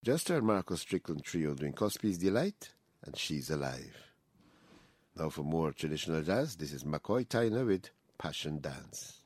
Just heard Marcus Strickland Trio doing Cuspy's Delight and She's Alive. Now for more traditional jazz, this is McCoy Tyner with Passion Dance.